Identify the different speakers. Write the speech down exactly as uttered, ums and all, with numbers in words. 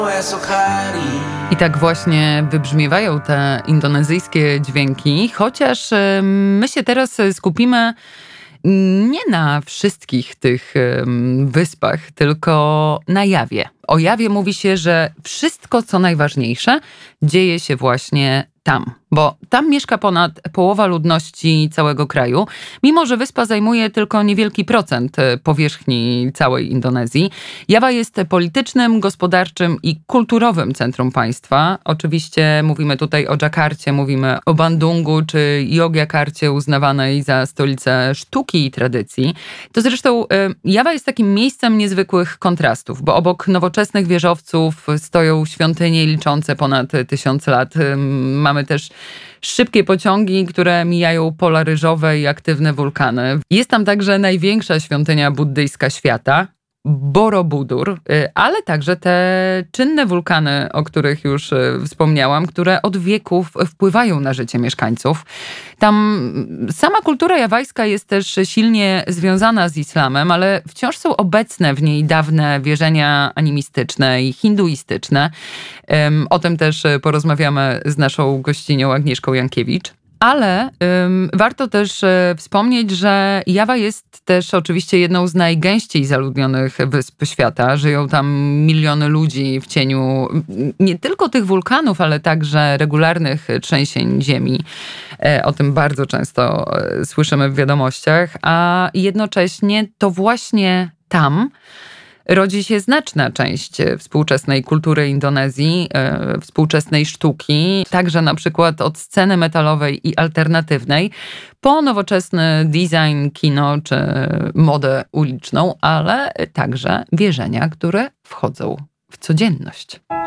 Speaker 1: I tak właśnie wybrzmiewają te indonezyjskie dźwięki, chociaż my się teraz skupimy nie na wszystkich tych wyspach, tylko na Jawie. O Jawie mówi się, że wszystko, co najważniejsze, dzieje się właśnie tam, bo tam mieszka ponad połowa ludności całego kraju, mimo że wyspa zajmuje tylko niewielki procent powierzchni całej Indonezji. Jawa jest politycznym, gospodarczym i kulturowym centrum państwa. Oczywiście mówimy tutaj o Dżakarcie, mówimy o Bandungu czy Yogyakarcie, uznawanej za stolicę sztuki i tradycji. To zresztą Jawa jest takim miejscem niezwykłych kontrastów, bo obok nowoczesnych wieżowców stoją świątynie liczące ponad tysiąc lat. Mamy też szybkie pociągi, które mijają pola ryżowe i aktywne wulkany. Jest tam także największa świątynia buddyjska świata, Borobudur, ale także te czynne wulkany, o których już wspomniałam, które od wieków wpływają na życie mieszkańców. Tam sama kultura jawajska jest też silnie związana z islamem, ale wciąż są obecne w niej dawne wierzenia animistyczne i hinduistyczne. O tym też porozmawiamy z naszą gościnią Agnieszką Jankiewicz. Ale ym, warto też y, wspomnieć, że Jawa jest też oczywiście jedną z najgęściej zaludnionych wysp świata. Żyją tam miliony ludzi w cieniu nie tylko tych wulkanów, ale także regularnych trzęsień ziemi. E, o tym bardzo często e, słyszymy w wiadomościach, a jednocześnie to właśnie tam rodzi się znaczna część współczesnej kultury Indonezji, e, współczesnej sztuki, także na przykład od sceny metalowej i alternatywnej, po nowoczesny design, kino czy modę uliczną, ale także wierzenia, które wchodzą w codzienność.